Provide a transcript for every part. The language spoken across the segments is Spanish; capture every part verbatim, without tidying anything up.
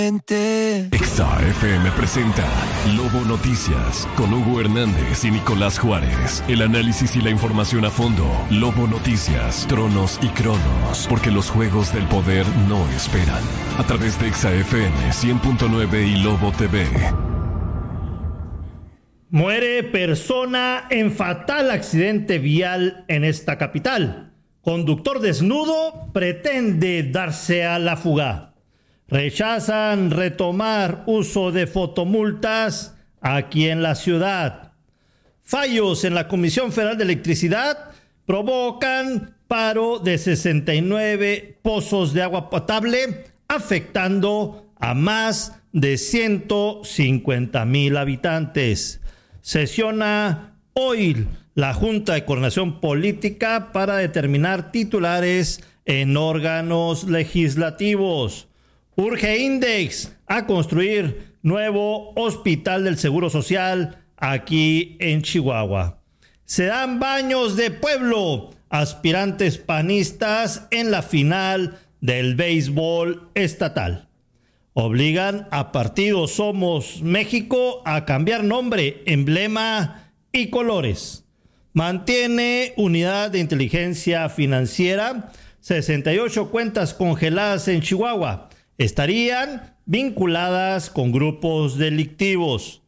Exa F M presenta Lobo Noticias con Hugo Hernández y Nicolás Juárez. El análisis y la información a fondo. Lobo Noticias, Tronos y Cronos, porque los juegos del poder no esperan. A través de Exa F M cien punto nueve y Lobo T V. Muere persona en fatal accidente vial en esta capital. Conductor desnudo pretende darse a la fuga. Rechazan retomar uso de fotomultas aquí en la ciudad. Fallos en la Comisión Federal de Electricidad provocan paro de sesenta y nueve pozos de agua potable, afectando a más de ciento cincuenta mil habitantes. Sesiona hoy la Junta de Coordinación Política para determinar titulares en órganos legislativos. Urge Index a construir nuevo hospital del Seguro Social aquí en Chihuahua. Se dan baños de pueblo aspirantes panistas en la final del béisbol estatal. Obligan a partido Somos México a cambiar nombre, emblema y colores. Mantiene unidad de inteligencia financiera sesenta y ocho cuentas congeladas en Chihuahua. Estarían vinculadas con grupos delictivos.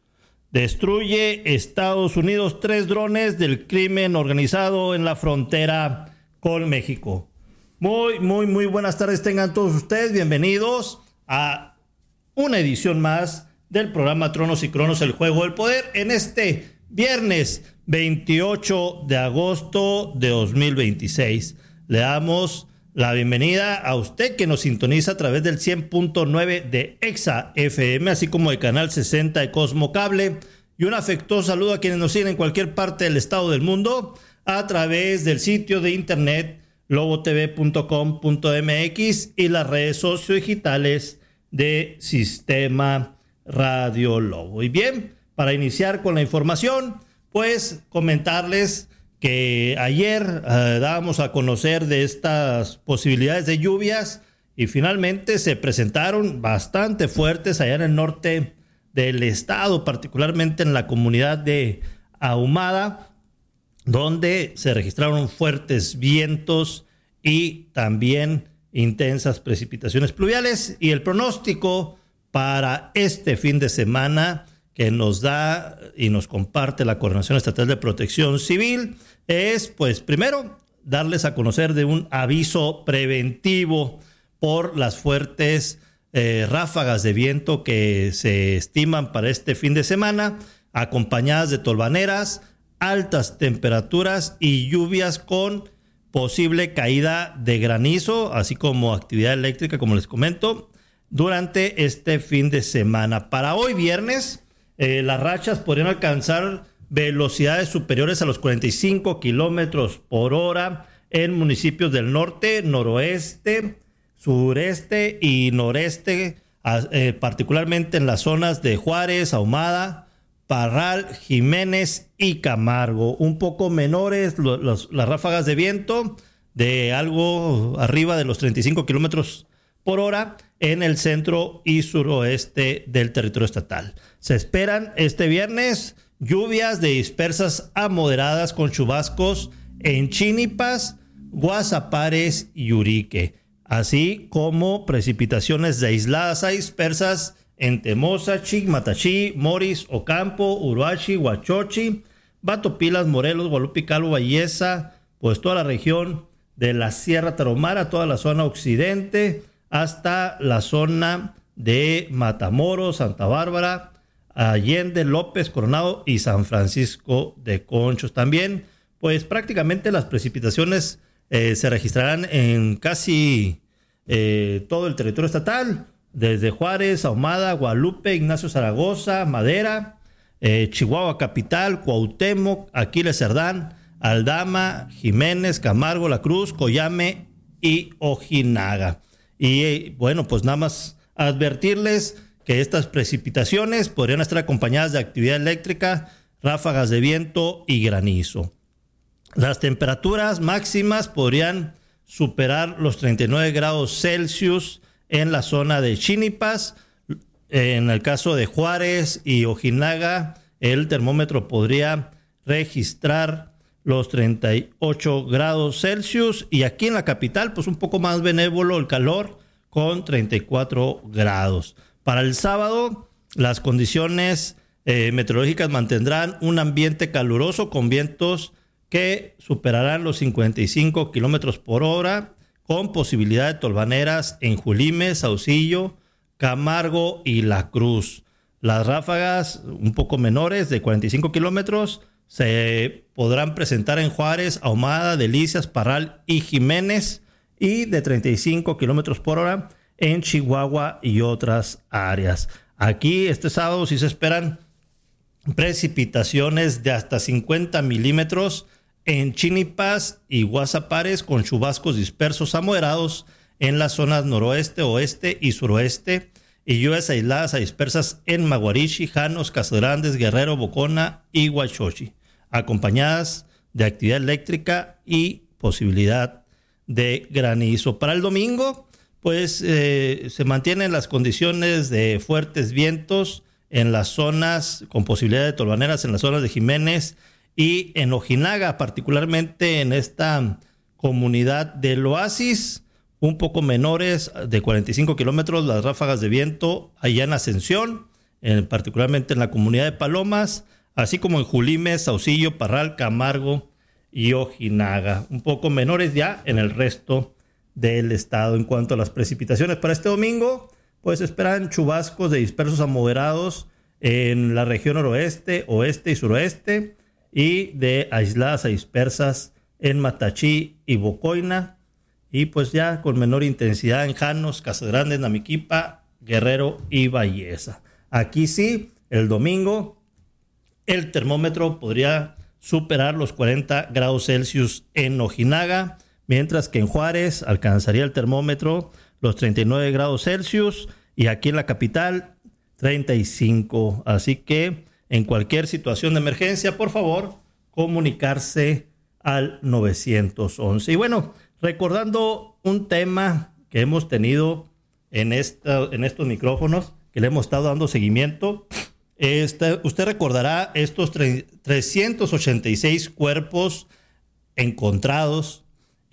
Destruye Estados Unidos tres drones del crimen organizado en la frontera con México. Muy, muy, muy buenas tardes tengan todos ustedes. Bienvenidos a una edición más del programa Tronos y Cronos, el juego del poder, en este viernes veintiocho de agosto de dos mil veintiséis. Le damos la bienvenida a usted que nos sintoniza a través del cien punto nueve de Exa F M, así como de Canal sesenta de Cosmo Cable, y un afectuoso saludo a quienes nos siguen en cualquier parte del estado del mundo a través del sitio de internet lobo t v punto com punto m x y las redes sociodigitales de Sistema Radio Lobo. Y bien, para iniciar con la información, pues comentarles que ayer eh, dábamos a conocer de estas posibilidades de lluvias y finalmente se presentaron bastante fuertes allá en el norte del estado, particularmente en la comunidad de Ahumada, donde se registraron fuertes vientos y también intensas precipitaciones pluviales. Y el pronóstico para este fin de semana que nos da y nos comparte la Coordinación Estatal de Protección Civil es, pues, primero, darles a conocer de un aviso preventivo por las fuertes eh, ráfagas de viento que se estiman para este fin de semana, acompañadas de tolvaneras, altas temperaturas y lluvias con posible caída de granizo, así como actividad eléctrica, como les comento, durante este fin de semana. Para hoy viernes, eh, las rachas podrían alcanzar velocidades superiores a los cuarenta y cinco kilómetros por hora en municipios del norte, noroeste, sureste y noreste, eh, particularmente en las zonas de Juárez, Ahumada, Parral, Jiménez y Camargo. Un poco menores los, los, las ráfagas de viento, de algo arriba de los treinta y cinco kilómetros por hora en el centro y suroeste del territorio estatal. Se esperan este viernes lluvias de dispersas a moderadas con chubascos en Chínipas, Guasapares y Urique, así como precipitaciones de aisladas a dispersas en Temoza, Chigmatachí, Moris, Ocampo, Uruachi, Huachochi, Batopilas, Morelos, Guadalupe, Calvo, Valleza, pues toda la región de la Sierra Tarahumara, toda la zona occidente, hasta la zona de Matamoros, Santa Bárbara, Allende, López, Coronado y San Francisco de Conchos. También, pues prácticamente las precipitaciones eh, se registrarán en casi eh, todo el territorio estatal, desde Juárez, Ahumada, Guadalupe, Ignacio Zaragoza, Madera, eh, Chihuahua Capital, Cuauhtémoc, Aquiles Cerdán, Aldama, Jiménez, Camargo, La Cruz, Coyame y Ojinaga. Y eh, bueno, pues nada más advertirles que estas precipitaciones podrían estar acompañadas de actividad eléctrica, ráfagas de viento y granizo. Las temperaturas máximas podrían superar los treinta y nueve grados Celsius en la zona de Chínipas, en el caso de Juárez y Ojinaga, el termómetro podría registrar los treinta y ocho grados Celsius, y aquí en la capital pues un poco más benévolo el calor con treinta y cuatro grados. Para el sábado las condiciones eh, meteorológicas mantendrán un ambiente caluroso con vientos que superarán los cincuenta y cinco kilómetros por hora, con posibilidad de tolvaneras en Julime, Saucillo, Camargo y La Cruz. Las ráfagas un poco menores de cuarenta y cinco kilómetros se podrán presentar en Juárez, Ahumada, Delicias, Parral y Jiménez, y de treinta y cinco kilómetros por hora en Chihuahua y otras áreas. Aquí este sábado sí se esperan precipitaciones de hasta cincuenta milímetros en Chinipas y Guasapares, con chubascos dispersos a moderados en las zonas noroeste, oeste y suroeste, y lluvias aisladas a dispersas en Maguarichi, Janos, Casagrandes, Guerrero, Bocona y Huachochi, acompañadas de actividad eléctrica y posibilidad de granizo. Para el domingo, pues eh, se mantienen las condiciones de fuertes vientos en las zonas, con posibilidad de tolvaneras en las zonas de Jiménez y en Ojinaga, particularmente en esta comunidad del Oasis, un poco menores de cuarenta y cinco kilómetros las ráfagas de viento allá en Ascensión, en, particularmente en la comunidad de Palomas, así como en Julime, Saucillo, Parral, Camargo y Ojinaga, un poco menores ya en el resto del estado. En cuanto a las precipitaciones para este domingo, pues esperan chubascos de dispersos a moderados en la región noroeste, oeste y suroeste, y de aisladas a dispersas en Matachí y Bocoina, y pues ya con menor intensidad en Janos, Casagrandes, Namiquipa, Guerrero y Valleza. Aquí sí, el domingo, el termómetro podría superar los cuarenta grados Celsius en Ojinaga, mientras que en Juárez alcanzaría el termómetro los treinta y nueve grados Celsius, y aquí en la capital treinta y cinco. Así que en cualquier situación de emergencia, por favor, comunicarse al nueve once. Y bueno, recordando un tema que hemos tenido en, esta, en estos micrófonos, que le hemos estado dando seguimiento, este, usted recordará estos trescientos ochenta y seis cuerpos encontrados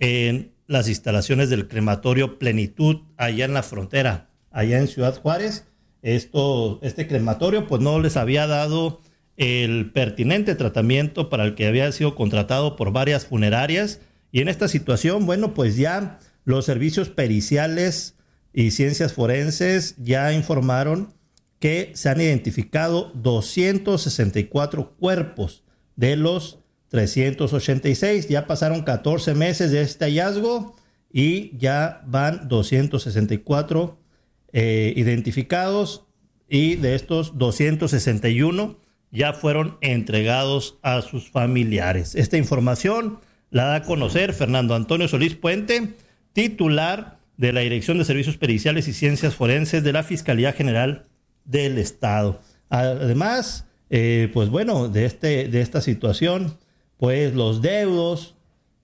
en las instalaciones del crematorio Plenitud, allá en la frontera, allá en Ciudad Juárez. Esto, este crematorio pues no les había dado el pertinente tratamiento para el que había sido contratado por varias funerarias, y en esta situación, bueno, pues ya los servicios periciales y ciencias forenses ya informaron que se han identificado doscientos sesenta y cuatro cuerpos de los trescientos ochenta y seis. Ya pasaron catorce meses de este hallazgo y ya van doscientos sesenta y cuatro eh, identificados, y de estos doscientos sesenta y uno ya fueron entregados a sus familiares. Esta información la da a conocer Fernando Antonio Solís Puente, titular de la Dirección de Servicios Periciales y Ciencias Forenses de la Fiscalía General del Estado. Además, eh, pues bueno, de, este, de esta situación, pues los deudos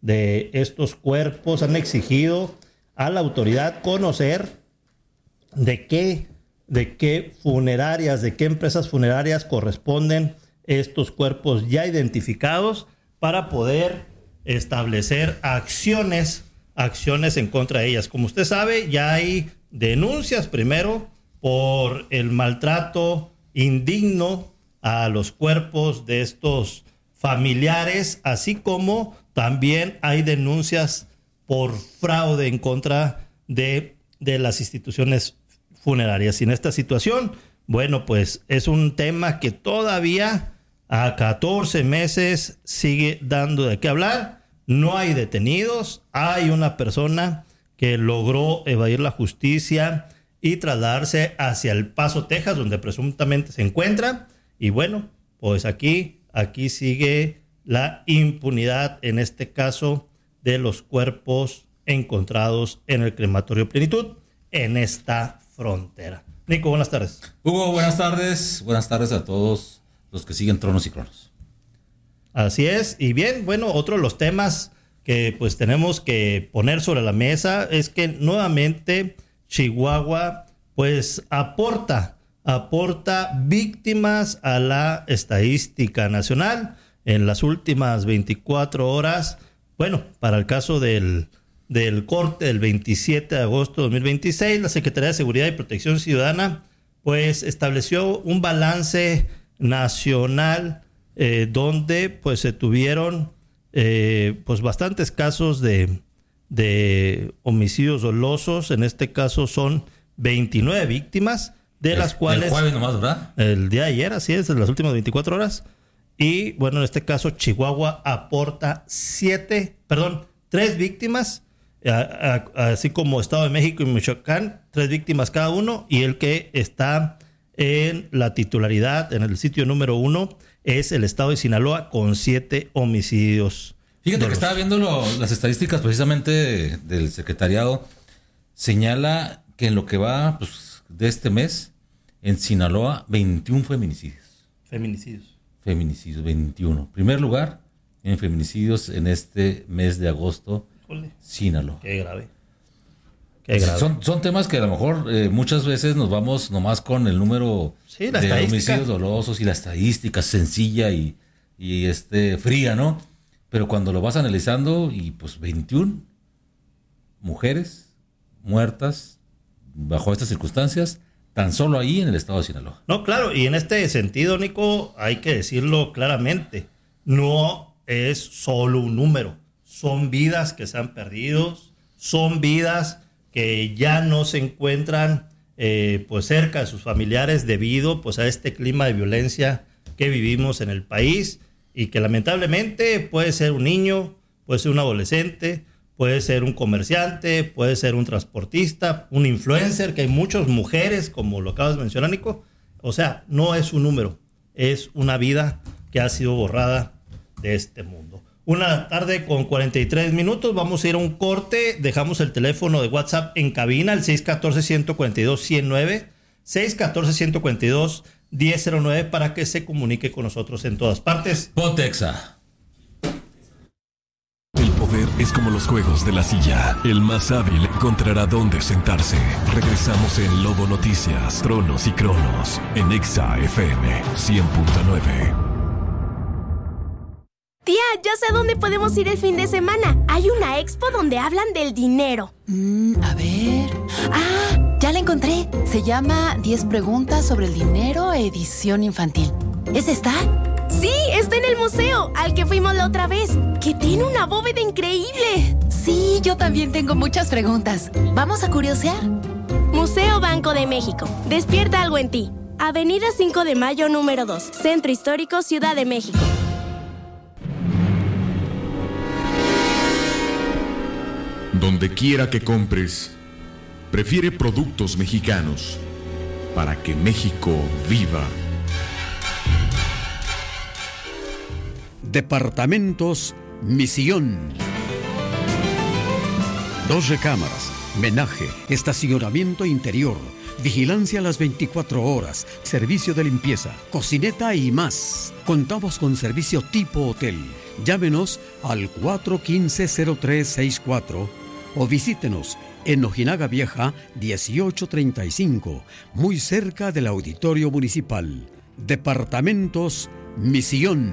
de estos cuerpos han exigido a la autoridad conocer de qué, de qué funerarias, de qué empresas funerarias corresponden estos cuerpos ya identificados, para poder establecer acciones, acciones en contra de ellas. Como usted sabe, ya hay denuncias primero por el maltrato indigno a los cuerpos de estos familiares, así como también hay denuncias por fraude en contra de, de las instituciones funerarias. Y en esta situación, bueno, pues es un tema que todavía a catorce meses sigue dando de qué hablar. No hay detenidos, hay una persona que logró evadir la justicia y trasladarse hacia El Paso, Texas, donde presuntamente se encuentra. Y bueno, pues aquí, aquí sigue la impunidad, en este caso, de los cuerpos encontrados en el crematorio Plenitud, en esta frontera. Nico, buenas tardes. Hugo, buenas tardes. Buenas tardes a todos los que siguen Tronos y Cronos. Así es. Y bien, bueno, otro de los temas que pues tenemos que poner sobre la mesa es que nuevamente Chihuahua pues aporta, aporta víctimas a la estadística nacional en las últimas veinticuatro horas. Bueno, para el caso del, del corte del veintisiete de agosto de dos mil veintiséis, la Secretaría de Seguridad y Protección Ciudadana pues estableció un balance nacional eh, donde pues se tuvieron eh, pues bastantes casos de, de homicidios dolosos. En este caso son veintinueve víctimas, de las el, cuales... El jueves nomás, ¿verdad? El día de ayer, así es, en las últimas veinticuatro horas. Y bueno, en este caso Chihuahua aporta siete, perdón, tres víctimas, a, a, así como Estado de México y Michoacán, tres víctimas cada uno, y el que está en la titularidad, en el sitio número uno, es el Estado de Sinaloa con siete homicidios. Fíjate dolosos. que estaba viendo lo, las estadísticas precisamente de, del secretariado, señala que en lo que va pues, de este mes, en Sinaloa, veintiún feminicidios. Feminicidios. Feminicidios, veintiuno. Primer lugar en feminicidios en este mes de agosto, Híjole, Sinaloa. Qué grave. Qué grave. Son, son temas que a lo mejor eh, muchas veces nos vamos nomás con el número Sí, la de estadística. homicidios dolosos y la estadística sencilla y, y este fría, ¿no? Pero cuando lo vas analizando, y pues veintiún mujeres muertas bajo estas circunstancias, tan solo ahí en el estado de Sinaloa. No, claro, y en este sentido, Nico, hay que decirlo claramente, no es solo un número, son vidas que se han perdido, son vidas que ya no se encuentran eh, pues cerca de sus familiares debido pues a este clima de violencia que vivimos en el país, y que lamentablemente puede ser un niño, puede ser un adolescente, puede ser un comerciante, puede ser un transportista, un influencer, que hay muchas mujeres, como lo acabas de mencionar, Nico. O sea, no es un número, es una vida que ha sido borrada de este mundo. Una tarde con cuarenta y tres minutos, vamos a ir a un corte. Dejamos el teléfono de WhatsApp en cabina, el seis uno cuatro, uno cuatro dos, uno cero nueve, seis uno cuatro, uno cuatro dos, uno cero nueve, para que se comunique con nosotros en todas partes. Pontexa. El poder es como los juegos de la silla. El más hábil encontrará dónde sentarse. Regresamos en Lobo Noticias, Tronos y Cronos, en Exa F M cien punto nueve. Tía, ya sé a dónde podemos ir el fin de semana. Hay una expo donde hablan del dinero. Mm, a ver... ¡Ah! Ya la encontré. Se llama diez preguntas sobre el dinero, edición infantil. ¿Es esta? Sí, está en el museo, al que fuimos la otra vez, que tiene una bóveda increíble. Sí, yo también tengo muchas preguntas. ¿Vamos a curiosear? Museo Banco de México. Despierta algo en ti. Avenida cinco de Mayo, número dos. Centro Histórico, Ciudad de México. Donde quiera que compres, prefiere productos mexicanos para que México viva. Departamentos Misión. Dos recámaras, menaje, estacionamiento interior, vigilancia a las veinticuatro horas, servicio de limpieza, cocineta y más. Contamos con servicio tipo hotel. Llámenos al cuatro uno cinco, cero tres seis cuatro o visítenos en Ojinaga Vieja dieciocho treinta y cinco, muy cerca del Auditorio Municipal. Departamentos Misión.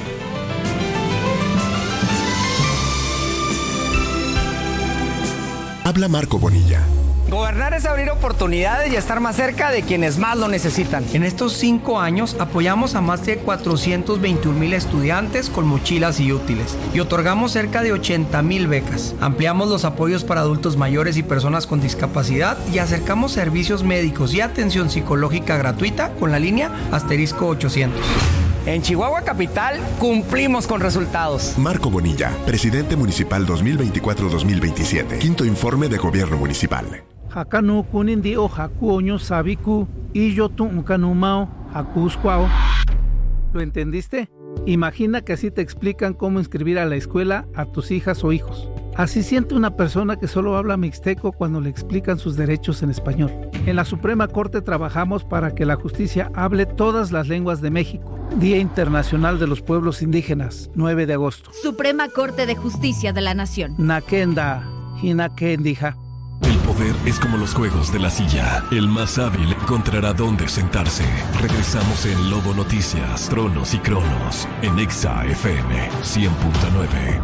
Habla Marco Bonilla. Gobernar es abrir oportunidades y estar más cerca de quienes más lo necesitan. En estos cinco años apoyamos a más de cuatrocientos veintiún mil estudiantes con mochilas y útiles y otorgamos cerca de ochenta mil becas. Ampliamos los apoyos para adultos mayores y personas con discapacidad y acercamos servicios médicos y atención psicológica gratuita con la línea asterisco ochocientos. En Chihuahua Capital cumplimos con resultados. Marco Bonilla, presidente municipal dos mil veinticuatro a dos mil veintisiete. Quinto informe de gobierno municipal. Hakanu kunindi o haku oño sabiku y yo tu unkanumao hakuskwao. ¿Lo entendiste? Imagina que así te explican cómo inscribir a la escuela a tus hijas o hijos. Así siente una persona que solo habla mixteco cuando le explican sus derechos en español. En la Suprema Corte trabajamos para que la justicia hable todas las lenguas de México. Día Internacional de los Pueblos Indígenas, nueve de agosto. Suprema Corte de Justicia de la Nación. Nakenda, Hinakendija. El poder es como los juegos de la silla. El más hábil encontrará dónde sentarse. Regresamos en Lobo Noticias, Tronos y Cronos, en Exa F M cien punto nueve.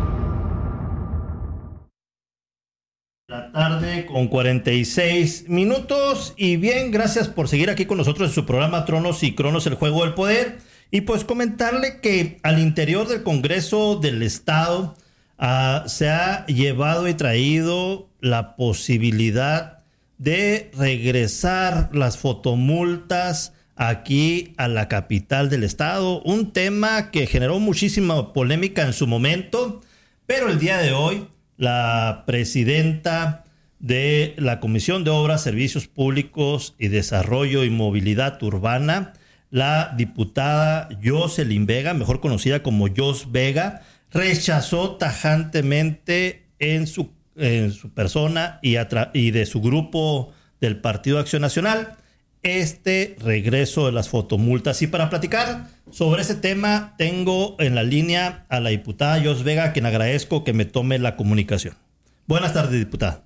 La tarde con cuarenta y seis minutos. Y bien, gracias por seguir aquí con nosotros en su programa Tronos y Cronos, el juego del poder. Y pues comentarle que al interior del Congreso del Estado uh, se ha llevado y traído la posibilidad de regresar las fotomultas aquí a la capital del estado. Un tema que generó muchísima polémica en su momento, pero el día de hoy la presidenta de la Comisión de Obras, Servicios Públicos y Desarrollo y Movilidad Urbana, la diputada Jocelyn Vega, mejor conocida como Jos Vega, rechazó tajantemente en su, en su persona y, atra- y de su grupo del Partido Acción Nacional este regreso de las fotomultas. Y para platicar sobre ese tema, tengo en la línea a la diputada Jos Vega, a quien agradezco que me tome la comunicación. Buenas tardes, diputada.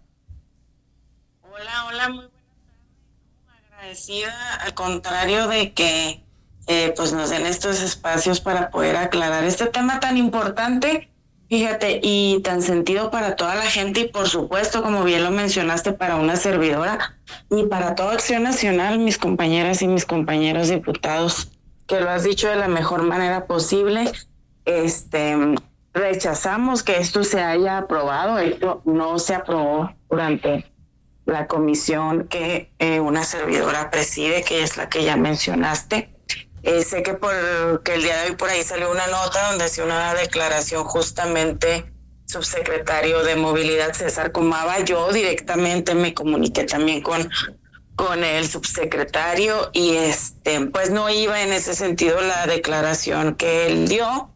Hola, hola, muy buenas tardes. Muy agradecida, al contrario de que eh, pues nos den estos espacios para poder aclarar este tema tan importante, fíjate, y tan sentido para toda la gente y por supuesto, como bien lo mencionaste, para una servidora y para toda Acción Nacional, mis compañeras y mis compañeros diputados, que lo has dicho de la mejor manera posible. Este, rechazamos que esto se haya aprobado. Esto no se aprobó durante la comisión que eh, una servidora preside, que es la que ya mencionaste. Eh, sé que porque el día de hoy por ahí salió una nota donde hacía una declaración justamente subsecretario de Movilidad César Comava. Yo directamente me comuniqué también con, con el subsecretario y este pues no iba en ese sentido la declaración que él dio.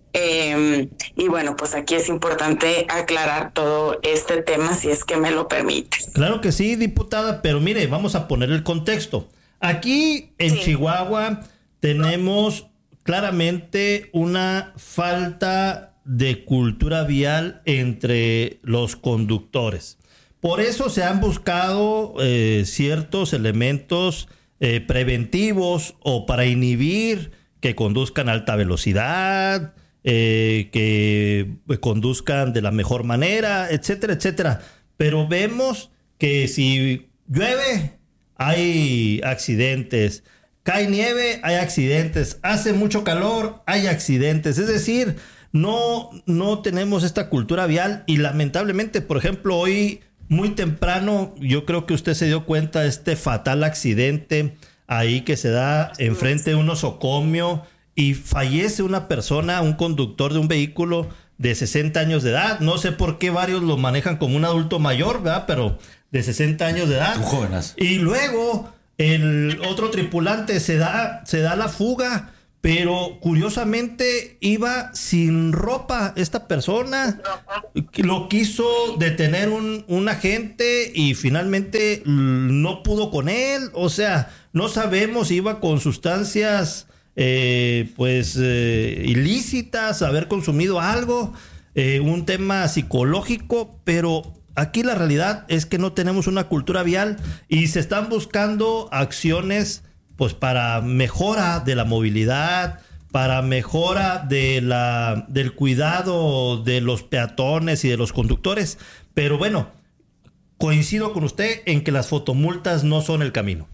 Eh, y bueno, pues aquí es importante aclarar todo este tema, si es que me lo permites. Claro que sí, diputada, pero mire, vamos a poner el contexto. Aquí en sí. Chihuahua tenemos claramente una falta de cultura vial entre los conductores. Por eso se han buscado eh, ciertos elementos eh, preventivos o para inhibir que conduzcan a alta velocidad, eh, que conduzcan de la mejor manera, etcétera, etcétera. Pero vemos que si llueve, hay accidentes. Cae nieve, hay accidentes. Hace mucho calor, hay accidentes. Es decir, no, no tenemos esta cultura vial y lamentablemente, por ejemplo, hoy muy temprano, yo creo que usted se dio cuenta de este fatal accidente ahí que se da enfrente de un nosocomio y fallece una persona, un conductor de un vehículo de sesenta años de edad. No sé por qué varios lo manejan como un adulto mayor, ¿verdad? Pero de sesenta años de edad. Un jovenazo. Y luego el otro tripulante se da, se da la fuga, pero curiosamente iba sin ropa esta persona. Lo quiso detener un, un agente y finalmente no pudo con él. O sea, no sabemos si iba con sustancias eh, pues eh, ilícitas, haber consumido algo, eh, un tema psicológico, pero aquí la realidad es que no tenemos una cultura vial y se están buscando acciones pues para mejora de la movilidad, para mejora de la, del cuidado de los peatones y de los conductores. Pero bueno, coincido con usted en que las fotomultas no son el camino.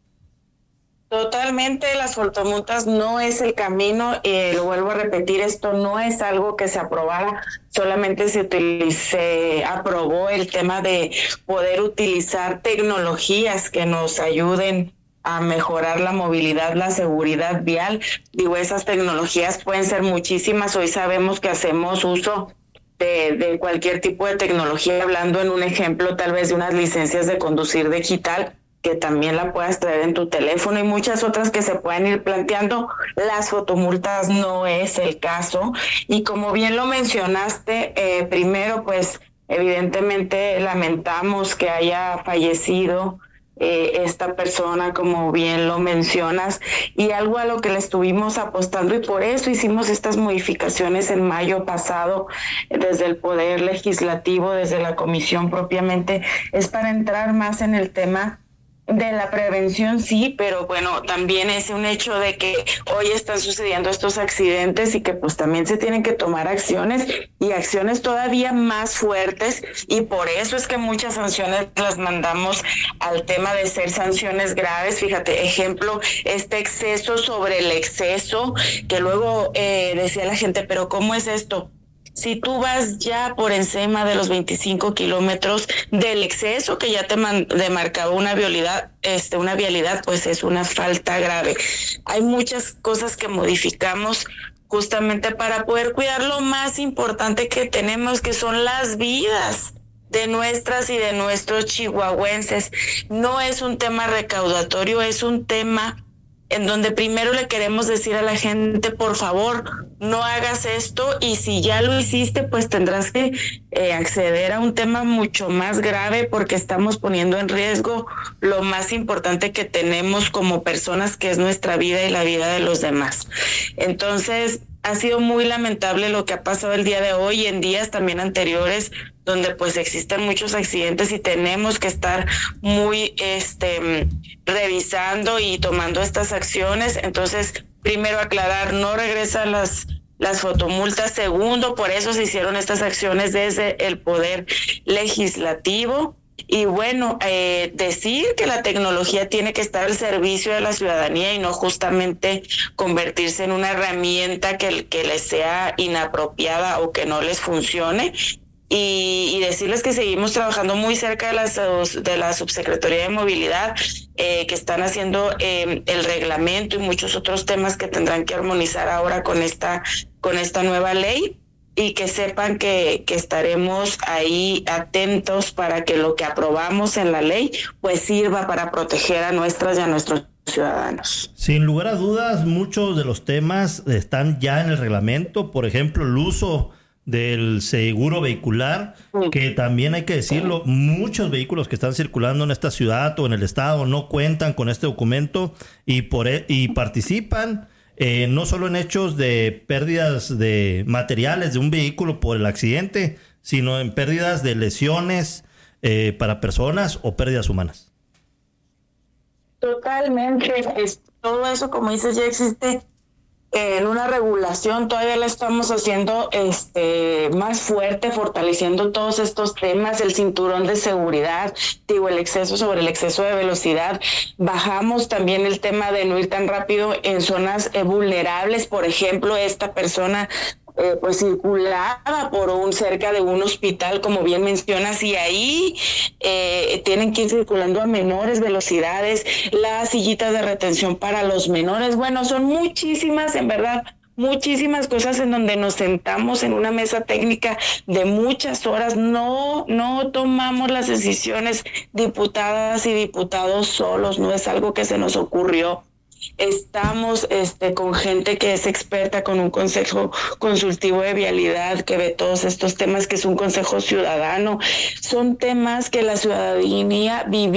Totalmente, las fotomultas no es el camino, eh, lo vuelvo a repetir, esto no es algo que se aprobara, solamente se, utilice, se aprobó el tema de poder utilizar tecnologías que nos ayuden a mejorar la movilidad, la seguridad vial. Digo, esas tecnologías pueden ser muchísimas, hoy sabemos que hacemos uso de, de cualquier tipo de tecnología, hablando en un ejemplo tal vez de unas licencias de conducir digital, que también la puedas traer en tu teléfono y muchas otras que se pueden ir planteando. Las fotomultas no es el caso. Y como bien lo mencionaste, eh, primero pues evidentemente lamentamos que haya fallecido eh, esta persona, como bien lo mencionas, y algo a lo que le estuvimos apostando, y por eso hicimos estas modificaciones en mayo pasado desde el Poder Legislativo, desde la Comisión propiamente, es para entrar más en el tema de la prevención, sí, pero bueno, también es un hecho de que hoy están sucediendo estos accidentes y que pues también se tienen que tomar acciones y acciones todavía más fuertes, y por eso es que muchas sanciones las mandamos al tema de ser sanciones graves. Fíjate, ejemplo, este exceso sobre el exceso, que luego eh, decía la gente, pero ¿cómo es esto? Si tú vas ya por encima de los veinticinco kilómetros del exceso que ya te man- demarcaba una vialidad, este, una vialidad, pues es una falta grave. Hay muchas cosas que modificamos justamente para poder cuidar lo más importante que tenemos, que son las vidas de nuestras y de nuestros chihuahuenses. No es un tema recaudatorio, es un tema en donde primero le queremos decir a la gente, por favor, no hagas esto, y si ya lo hiciste, pues tendrás que eh, acceder a un tema mucho más grave, porque estamos poniendo en riesgo lo más importante que tenemos como personas, que es nuestra vida y la vida de los demás. Entonces, ha sido muy lamentable lo que ha pasado el día de hoy y en días también anteriores, donde pues existen muchos accidentes y tenemos que estar muy este revisando y tomando estas acciones. Entonces, primero aclarar, no regresan las las fotomultas. Segundo, por eso se hicieron estas acciones desde el Poder Legislativo. Y bueno, eh, decir que la tecnología tiene que estar al servicio de la ciudadanía y no justamente convertirse en una herramienta que, que les sea inapropiada o que no les funcione. Y, y decirles que seguimos trabajando muy cerca de, las, de la Subsecretaría de Movilidad, eh, que están haciendo eh, el reglamento y muchos otros temas que tendrán que armonizar ahora con esta, con esta nueva ley. Y que sepan que, que estaremos ahí atentos para que lo que aprobamos en la ley pues sirva para proteger a nuestras y a nuestros ciudadanos. Sin lugar a dudas, muchos de los temas están ya en el reglamento. Por ejemplo, el uso del seguro vehicular, sí, que también hay que decirlo, muchos vehículos que están circulando en esta ciudad o en el estado no cuentan con este documento y, por, y participan Eh, no solo en hechos de pérdidas de materiales de un vehículo por el accidente, sino en pérdidas de lesiones eh, para personas o pérdidas humanas. Totalmente, es, todo eso, como dices, ya existe en una regulación, todavía la estamos haciendo este más fuerte, fortaleciendo todos estos temas, el cinturón de seguridad, digo, el exceso sobre el exceso de velocidad. Bajamos también el tema de no ir tan rápido en zonas eh, vulnerables. Por ejemplo, esta persona Eh, pues circulaba por un cerca de un hospital, como bien mencionas, y ahí eh, tienen que ir circulando a menores velocidades, las sillitas de retención para los menores. Bueno, son muchísimas, en verdad, muchísimas cosas en donde nos sentamos en una mesa técnica de muchas horas. No, no tomamos las decisiones diputadas y diputados solos, no es algo que se nos ocurrió. Estamos este, con gente que es experta, con un consejo consultivo de vialidad que ve todos estos temas, que es un consejo ciudadano. Son temas que la ciudadanía vive